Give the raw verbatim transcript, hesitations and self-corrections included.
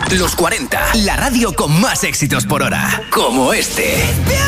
Los cuarenta, la radio con más éxitos por hora. Como este.